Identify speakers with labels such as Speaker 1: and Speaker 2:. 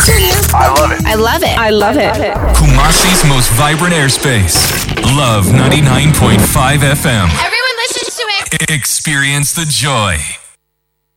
Speaker 1: I love it.
Speaker 2: I love it. I love it.
Speaker 3: Kumasi's most vibrant airspace. Love 99.5 FM.
Speaker 2: Everyone listens to it.
Speaker 3: Experience the joy.